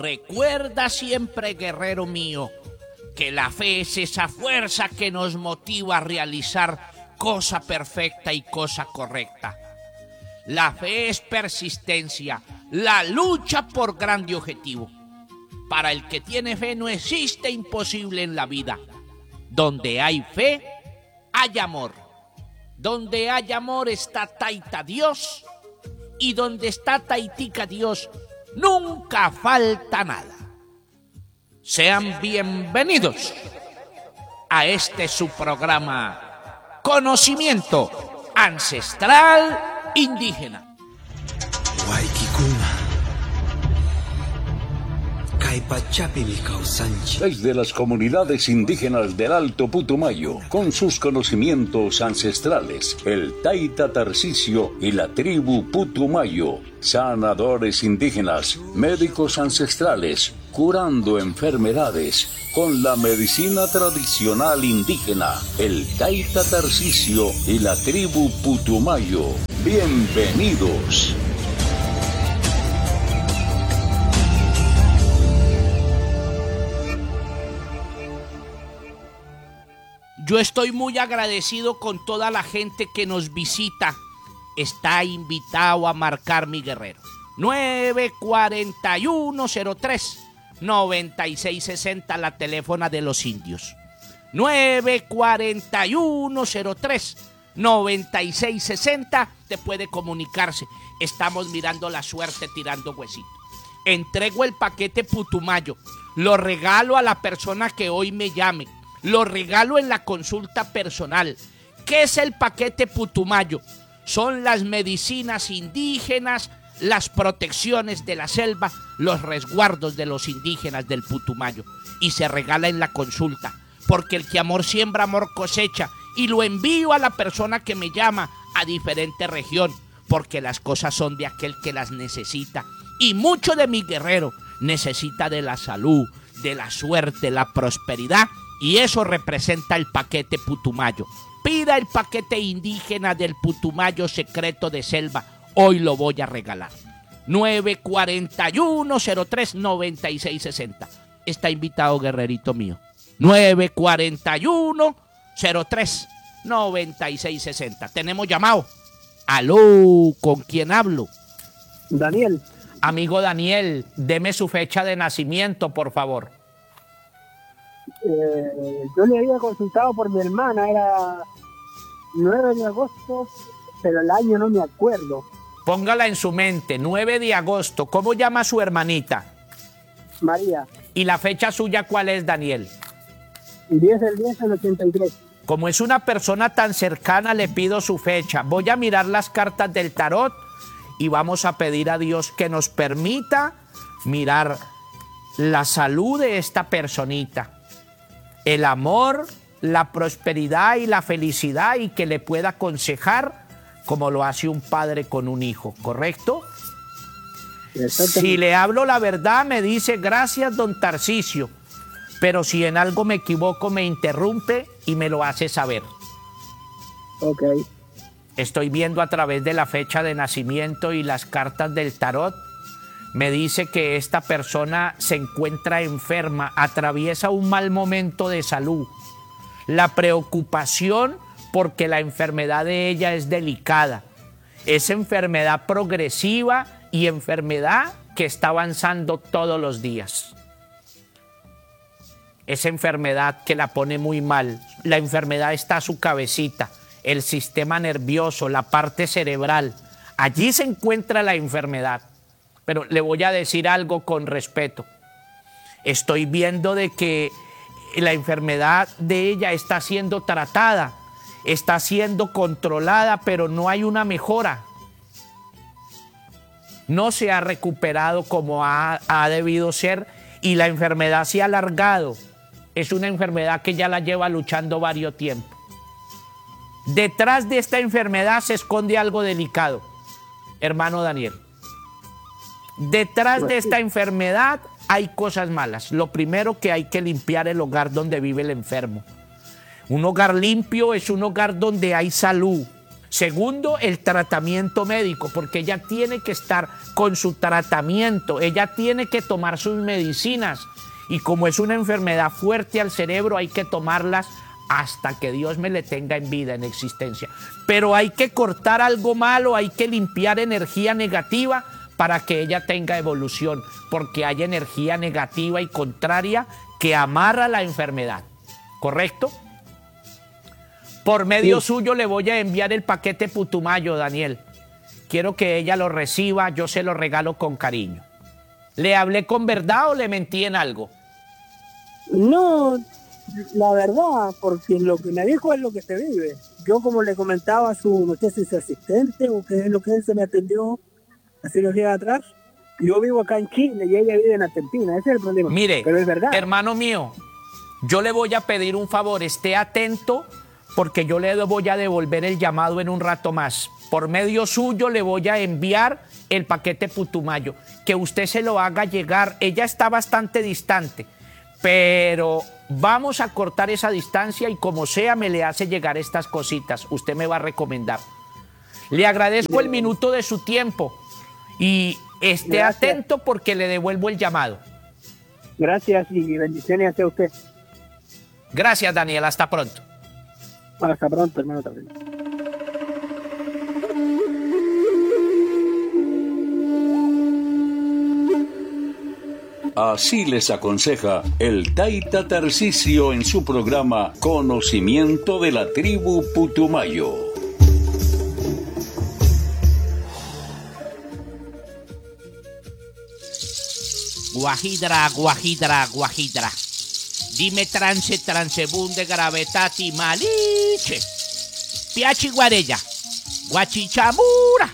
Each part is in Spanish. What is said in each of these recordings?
Recuerda siempre, guerrero mío, que la fe es esa fuerza que nos motiva a realizar cosa perfecta y cosa correcta. La fe es persistencia, la lucha por grande objetivo. Para el que tiene fe no existe imposible en la vida. Donde hay fe, hay amor. Donde hay amor está Taita Dios. Y donde está Taitica Dios, nunca falta nada. Sean bienvenidos a este su programa Conocimiento Ancestral Indígena. Desde las comunidades indígenas del Alto Putumayo, con sus conocimientos ancestrales, el Taita Tarcisio y la tribu Putumayo, sanadores indígenas, médicos ancestrales, curando enfermedades con la medicina tradicional indígena, el Taita Tarcisio y la tribu Putumayo. Bienvenidos. Yo estoy muy agradecido con toda la gente que nos visita. Está invitado a marcar mi guerrero. 941-03-9660, la teléfona de los indios. 941-03-9660, te puede comunicarse. Estamos mirando la suerte, tirando huesito. Entrego el paquete Putumayo. Lo regalo a la persona que hoy me llame. Lo regalo en la consulta personal. ¿Qué es el paquete Putumayo? Son las medicinas indígenas, las protecciones de la selva, los resguardos de los indígenas del Putumayo. Y se regala en la consulta, porque el que amor siembra, amor cosecha. Y lo envío a la persona que me llama a diferente región, porque las cosas son de aquel que las necesita. Y mucho de mi guerrero necesita de la salud, de la suerte, la prosperidad. Y eso representa el paquete Putumayo. Pida el paquete indígena del Putumayo secreto de selva. Hoy lo voy a regalar. 941-03-9660. Está invitado, guerrerito mío. 941-03-9660. Tenemos llamado. Aló, ¿con quién hablo? Daniel. Amigo Daniel, deme su fecha de nacimiento, por favor. Yo le había consultado por mi hermana, era 9 de agosto, pero el año no me acuerdo. Póngala en su mente, 9 de agosto. ¿Cómo llama su hermanita? María. ¿Y la fecha suya cuál es, Daniel? 10 del 10 del 83. Como es una persona tan cercana, le pido su fecha. Voy a mirar las cartas del tarot y vamos a pedir a Dios que nos permita mirar la salud de esta personita, el amor, la prosperidad y la felicidad, y que le pueda aconsejar como lo hace un padre con un hijo, ¿correcto? Si le hablo la verdad, me dice gracias, don Tarcisio, pero si en algo me equivoco, me interrumpe y me lo hace saber. Ok. Estoy viendo a través de la fecha de nacimiento y las cartas del tarot. Me dice que esta persona se encuentra enferma, atraviesa un mal momento de salud. La preocupación porque la enfermedad de ella es delicada. Es enfermedad progresiva y enfermedad que está avanzando todos los días. Es enfermedad que la pone muy mal. La enfermedad está a su cabecita, el sistema nervioso, la parte cerebral. Allí se encuentra la enfermedad. Pero le voy a decir algo con respeto. Estoy viendo de que la enfermedad de ella está siendo tratada, está siendo controlada, pero no hay una mejora. No se ha recuperado como ha debido ser y la enfermedad se ha alargado. Es una enfermedad que ya la lleva luchando varios tiempos. Detrás de esta enfermedad se esconde algo delicado, hermano Daniel. Detrás de esta enfermedad hay cosas malas. Lo primero, que hay que limpiar el hogar donde vive el enfermo. Un hogar limpio es un hogar donde hay salud, Segundo, el tratamiento médico, porque ella tiene que estar con su tratamiento, ella tiene que tomar sus medicinas. Y como es una enfermedad fuerte al cerebro, hay que tomarlas hasta que Dios me le tenga en vida, en existencia. Pero hay que cortar algo malo, hay que limpiar energía negativa para que ella tenga evolución, porque hay energía negativa y contraria que amarra la enfermedad. ¿Correcto? Por medio suyo le voy a enviar el paquete Putumayo, Daniel. Quiero que ella lo reciba, yo se lo regalo con cariño. ¿Le hablé con verdad o le mentí en algo? No, la verdad, porque lo que me dijo es lo que se vive. Yo, como le comentaba a no sé si es asistente o qué es lo que él se me atendió hace unos días atrás, yo vivo acá en Chile y ella vive en Argentina, ese es el problema. Mire, pero es verdad. Hermano mío, yo le voy a pedir un favor, esté atento, porque yo le voy a devolver el llamado en un rato más. Por medio suyo le voy a enviar el paquete Putumayo, que usted se lo haga llegar. Ella está bastante distante, pero vamos a cortar esa distancia y como sea me le hace llegar estas cositas. Usted me va a recomendar. Le agradezco el minuto de su tiempo y esté atento porque le devuelvo el llamado. Gracias y bendiciones hacia usted. Gracias, Daniel. Hasta pronto. Hasta pronto, hermano, también. Así les aconseja el Taita Tarcisio en su programa Conocimiento de la Tribu Putumayo. Guajidra, guajidra, guajidra. Dime transebunde gravetati maliche. Piachi guarella. Guachichamura.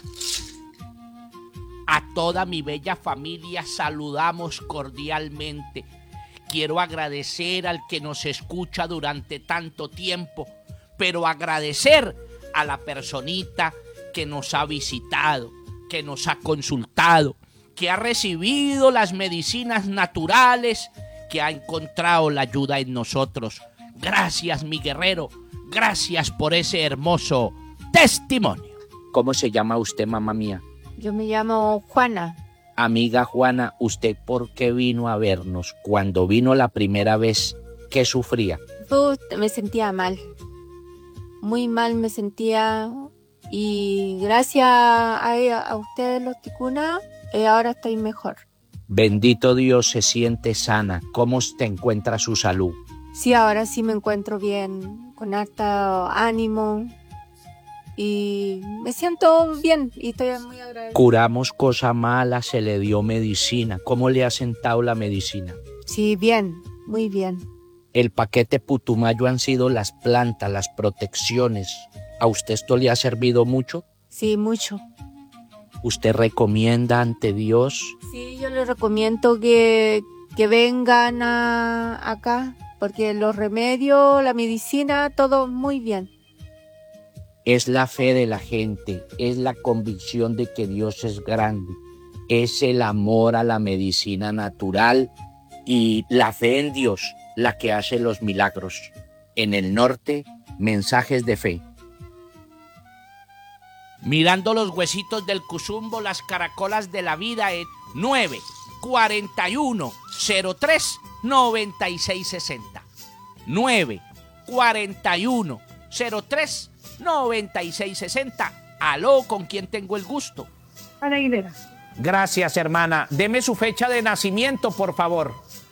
A toda mi bella familia saludamos cordialmente. Quiero agradecer al que nos escucha durante tanto tiempo, pero agradecer a la personita que nos ha visitado, que nos ha consultado, que ha recibido las medicinas naturales, que ha encontrado la ayuda en nosotros. Gracias, mi guerrero. Gracias por ese hermoso testimonio. ¿Cómo se llama usted, mamá mía? Yo me llamo Juana. Amiga Juana, ¿usted por qué vino a vernos? Cuando vino la primera vez, ¿qué sufría? Me sentía mal. Muy mal me sentía. Y gracias a ustedes, los ticunas, ahora estoy mejor. Bendito Dios, se siente sana. ¿Cómo te encuentra su salud? Sí, ahora sí me encuentro bien, con harto ánimo. Y me siento bien y estoy muy agradecida. Curamos cosa mala, se le dio medicina. ¿Cómo le ha sentado la medicina? Sí, bien, muy bien. El paquete Putumayo han sido las plantas, las protecciones. ¿A usted esto le ha servido mucho? Sí, mucho. ¿Usted recomienda ante Dios? Sí, yo les recomiendo que vengan acá, porque los remedios, la medicina, todo muy bien. Es la fe de la gente, es la convicción de que Dios es grande, es el amor a la medicina natural y la fe en Dios la que hace los milagros. En el norte, mensajes de fe. Mirando los huesitos del Cusumbo, las caracolas de la vida en 9 41 03 96 60. 9 41 03 96 60. Aló, ¿con quién tengo el gusto? Ana Aguilera. Gracias, hermana. Deme su fecha de nacimiento, por favor.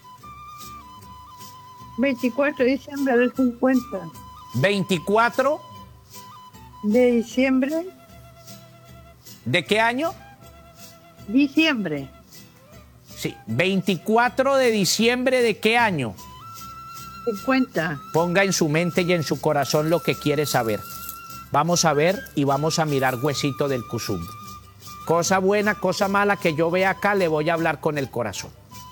24 de diciembre del 50. 24 de diciembre. ¿De qué año? Diciembre. Sí, 24 de diciembre ¿de qué año? 50. Ponga en su mente y en su corazón lo que quiere saber. Vamos a ver y vamos a mirar huesito del Cusumbo. Cosa buena, cosa mala que yo vea acá, le voy a hablar con el corazón.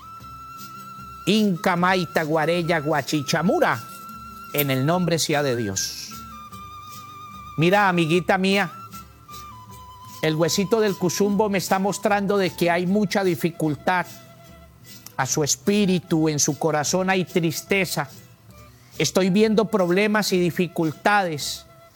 Inca, Maita, Guarella, Guachichamura, en el nombre sea de Dios. Mira, amiguita mía, el huesito del Cusumbo me está mostrando de que hay mucha dificultad. A su espíritu, en su corazón hay tristeza. Estoy viendo problemas y dificultades.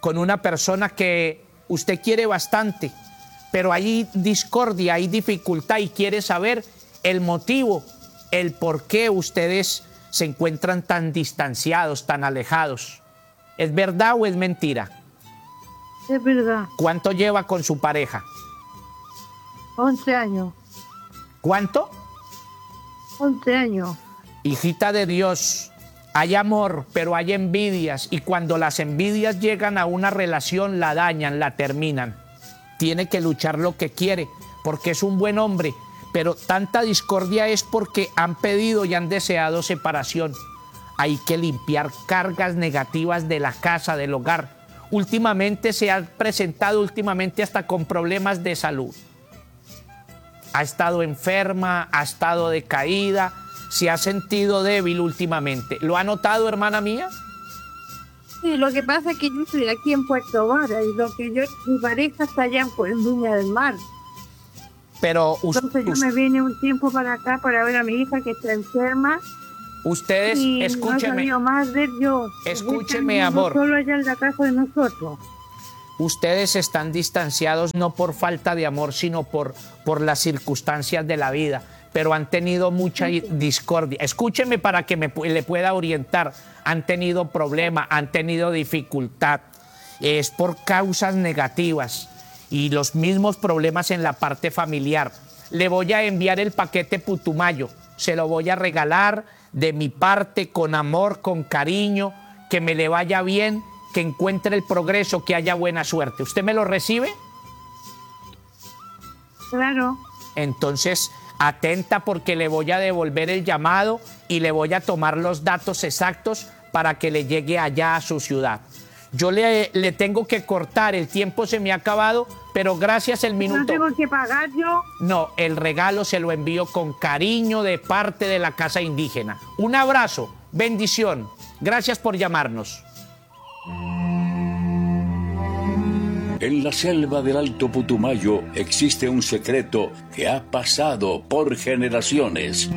con una persona que usted quiere bastante, pero hay discordia, hay dificultad y quiere saber el motivo, el por qué ustedes se encuentran tan distanciados, tan alejados. ¿Es verdad o es mentira? Es verdad. ¿Cuánto lleva con su pareja? 11 años. ¿Cuánto? 11 años. Hijita de Dios, hay amor, pero hay envidias, y cuando las envidias llegan a una relación, la dañan, la terminan. Tiene que luchar lo que quiere, porque es un buen hombre, pero tanta discordia es porque han pedido y han deseado separación. Hay que limpiar cargas negativas de la casa, del hogar. Últimamente se ha presentado hasta con problemas de salud. Ha estado enferma, ha estado decaída, se ha sentido débil últimamente. ¿Lo ha notado, hermana mía? Sí, lo que pasa es que yo estoy aquí en Puerto Vara y mi pareja está allá en Viña del Mar. Pero entonces yo me vine un tiempo para acá para ver a mi hija que está enferma. Ustedes, y escúcheme. No más ver yo. Escúcheme, amor. Solo allá en la casa de nosotros. Ustedes están distanciados no por falta de amor, sino por las circunstancias de la vida, pero han tenido mucha discordia. Escúcheme para que le pueda orientar. Han tenido problemas, han tenido dificultad. Es por causas negativas y los mismos problemas en la parte familiar. Le voy a enviar el paquete Putumayo. Se lo voy a regalar de mi parte, con amor, con cariño, que me le vaya bien, que encuentre el progreso, que haya buena suerte. ¿Usted me lo recibe? Claro. Entonces, atenta, porque le voy a devolver el llamado y le voy a tomar los datos exactos para que le llegue allá a su ciudad. Yo le tengo que cortar, el tiempo se me ha acabado, pero gracias el minuto. ¿No tengo que pagar yo? No, el regalo se lo envío con cariño de parte de la Casa Indígena. Un abrazo, bendición. Gracias por llamarnos. En la selva del Alto Putumayo existe un secreto que ha pasado por generaciones.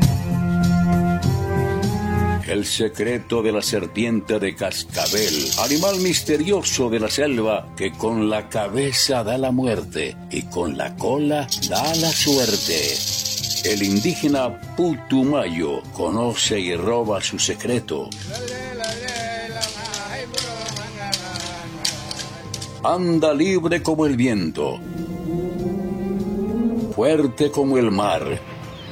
El secreto de la serpiente de cascabel, animal misterioso de la selva que con la cabeza da la muerte y con la cola da la suerte. El indígena Putumayo conoce y roba su secreto. Anda libre como el viento, fuerte como el mar,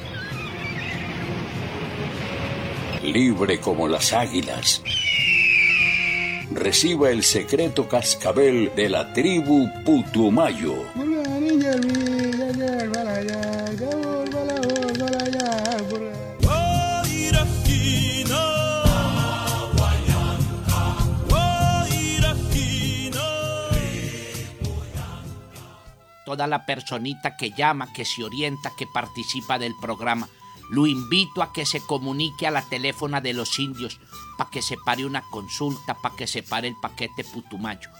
libre como las águilas. Reciba el secreto cascabel de la tribu Putumayo. Toda la personita que llama, que se orienta, que participa del programa, lo invito a que se comunique a la teléfona de los indios para que se pare una consulta, para que se pare el paquete Putumayo.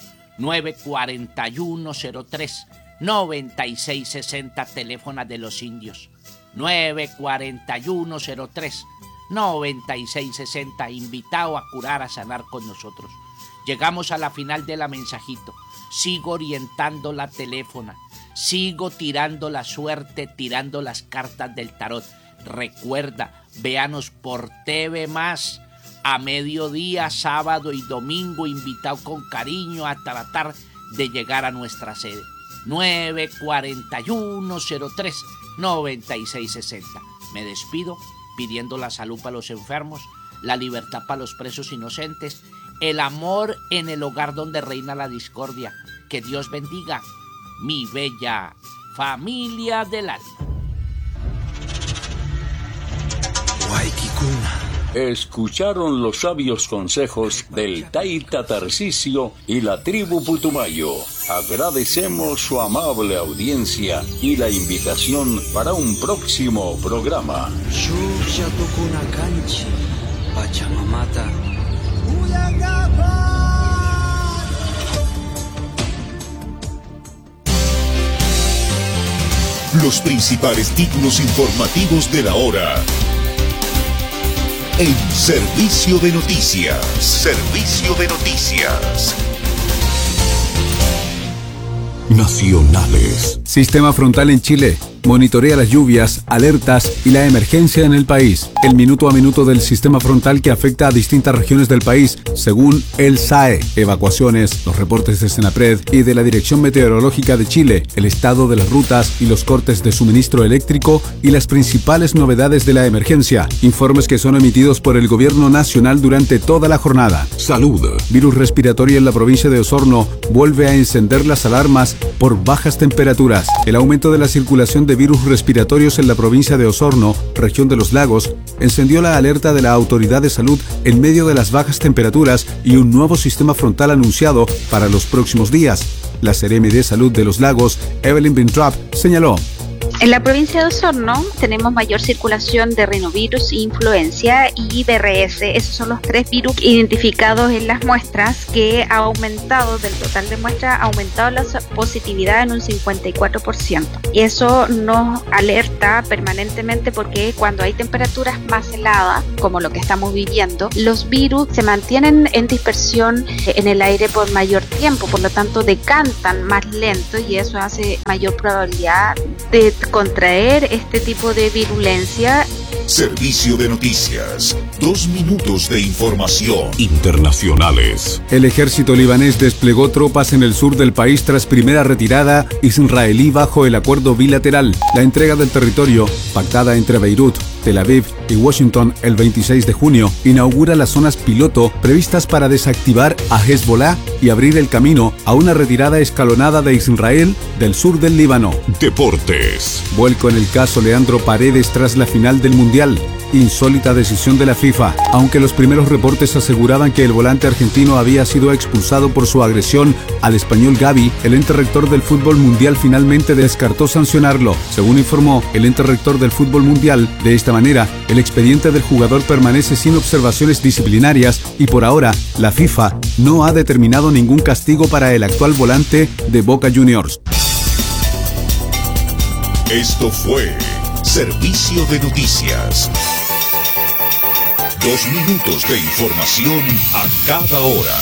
94103-9660, teléfono de los indios. 94103-9660, invitado a curar, a sanar con nosotros. Llegamos a la final de la mensajito. Sigo orientando la teléfona. Sigo tirando la suerte, tirando las cartas del tarot. Recuerda, véanos por TV Más a mediodía, sábado y domingo, invitado con cariño a tratar de llegar a nuestra sede. 94103-9660. Me despido pidiendo la salud para los enfermos, la libertad para los presos inocentes, el amor en el hogar donde reina la discordia. Que Dios bendiga mi bella familia del alma. Escucharon los sabios consejos del Taita Tarcisio y la tribu Putumayo. Agradecemos su amable audiencia y la invitación para un próximo programa. Los principales títulos informativos de la hora. En Servicio de Noticias. Servicio de Noticias. Nacionales. Sistema frontal en Chile. Monitorea las lluvias, alertas y la emergencia en el país. El minuto a minuto del sistema frontal que afecta a distintas regiones del país, según el SAE. Evacuaciones, los reportes de Senapred y de la Dirección Meteorológica de Chile, el estado de las rutas y los cortes de suministro eléctrico y las principales novedades de la emergencia. Informes que son emitidos por el Gobierno Nacional durante toda la jornada. Salud. Virus respiratorio en la provincia de Osorno vuelve a encender las alarmas por bajas temperaturas. El aumento de la circulación de virus respiratorios en la provincia de Osorno, región de los lagos, encendió la alerta de la Autoridad de Salud en medio de las bajas temperaturas y un nuevo sistema frontal anunciado para los próximos días. La Seremi de Salud de los Lagos, Evelyn Bintrap, señaló: en la provincia de Osorno tenemos mayor circulación de rinovirus, influencia y BRS. Esos son los 3 virus identificados en las muestras, que ha aumentado, del total de muestras, ha aumentado la positividad en un 54%. Y eso nos alerta permanentemente, porque cuando hay temperaturas más heladas, como lo que estamos viviendo, los virus se mantienen en dispersión en el aire por mayor tiempo, por lo tanto decantan más lento, y eso hace mayor probabilidad de contraer este tipo de virulencia. Servicio de noticias. 2 minutos de información. Internacionales. El ejército libanés desplegó tropas en el sur del país tras primera retirada israelí bajo el acuerdo bilateral. La entrega del territorio, pactada entre Beirut, Tel Aviv y Washington el 26 de junio, inaugura las zonas piloto previstas para desactivar a Hezbollah y abrir el camino a una retirada escalonada de Israel del sur del Líbano. Deportes. Vuelco en el caso Leandro Paredes tras la final del Mundial. Insólita decisión de la FIFA. Aunque los primeros reportes aseguraban que el volante argentino había sido expulsado por su agresión al español Gavi, el ente rector del fútbol mundial finalmente descartó sancionarlo. Según informó el ente rector del fútbol mundial, de esta manera, el expediente del jugador permanece sin observaciones disciplinarias y por ahora la FIFA no ha determinado ningún castigo para el actual volante de Boca Juniors. Esto fue Servicio de Noticias. 2 minutos de información a cada hora.